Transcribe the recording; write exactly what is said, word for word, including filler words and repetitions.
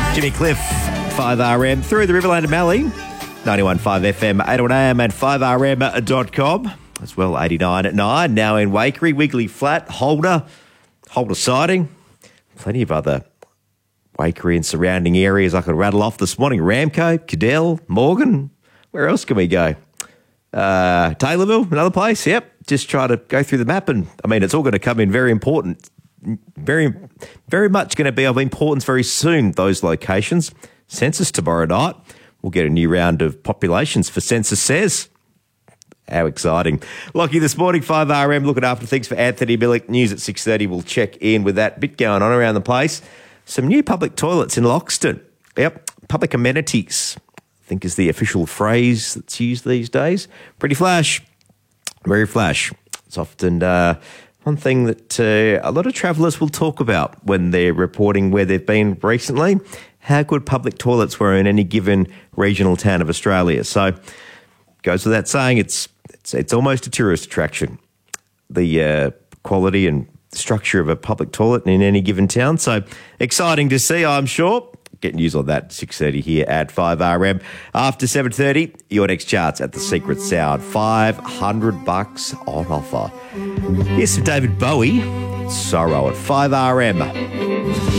Jimmy Cliff, five R M, through the Riverland of Mallee, ninety-one point five F M, eight oh one A M and five R M dot com, as well eighty-nine at nine, now in Wakery, Wiggly Flat, Holder, Holder Siding, plenty of other Wakery and surrounding areas I could rattle off this morning. Ramco, Cadell, Morgan, where else can we go? Uh, Taylorville, another place, yep. Just try to go through the map and, I mean, it's all going to come in very important, very, very much going to be of importance very soon, those locations. Census tomorrow night. We'll get a new round of populations for Census Says. How exciting. Lockie this morning, five R M, looking after things for Anthony Billick. News at six thirty. We'll check in with that bit going on around the place. Some new public toilets in Loxton. Yep, public amenities, I think is the official phrase that's used these days. Pretty flash. Very flash. It's often uh, one thing that uh, a lot of travellers will talk about when they're reporting where they've been recently, how good public toilets were in any given regional town of Australia. So, goes without saying, it's it's, it's almost a tourist attraction, the uh, quality and structure of a public toilet in any given town. So, exciting to see, I'm sure. Get news on that at six thirty here at five R M. After seven thirty, your next charts at The Secret Sound. five hundred bucks on offer. Here's some David Bowie. Sorrow at five R M.